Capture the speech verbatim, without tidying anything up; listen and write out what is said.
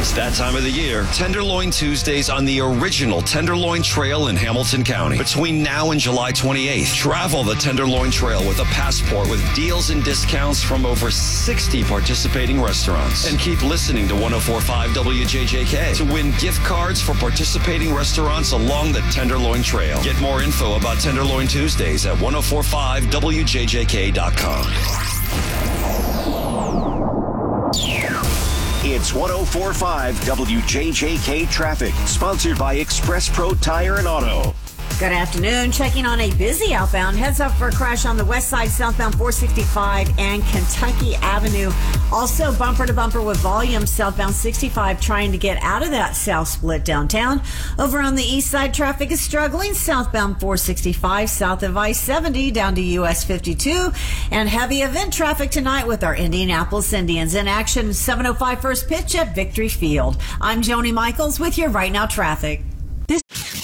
It's that time of the year. Tenderloin Tuesdays on the original Tenderloin Trail in Hamilton County. Between now and July twenty-eighth, travel the Tenderloin Trail with a passport with deals and discounts from over sixty participating restaurants. And keep listening to one oh four point five W J J K to win gift cards for participating restaurants along the Tenderloin Trail. Get more info about Tenderloin Tuesdays at ten forty-five W J J K dot com. It's ten forty-five W J J K Traffic, sponsored by Express Pro Tire and Auto. Good afternoon. Checking on a busy outbound. Heads up for a crash on the west side, southbound four sixty-five and Kentucky Avenue. Also bumper to bumper with volume southbound sixty-five trying to get out of that south split downtown. Over on the east side, traffic is struggling. Southbound four sixty-five south of I seventy down to U S fifty-two. And heavy event traffic tonight with our Indianapolis Indians in action. seven oh five first pitch at Victory Field. I'm Joni Michaels with your Right Now traffic.